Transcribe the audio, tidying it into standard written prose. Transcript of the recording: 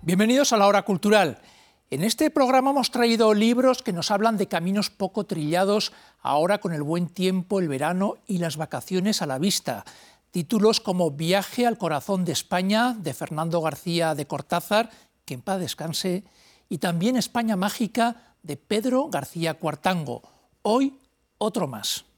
Bienvenidos a la Hora Cultural. En este programa hemos traído libros que nos hablan de caminos poco trillados ahora con el buen tiempo, el verano y las vacaciones a la vista. Títulos como Viaje al corazón de España, de Fernando García de Cortázar, que en paz descanse, y también España mágica, de Pedro García Cuartango. Hoy, otro más.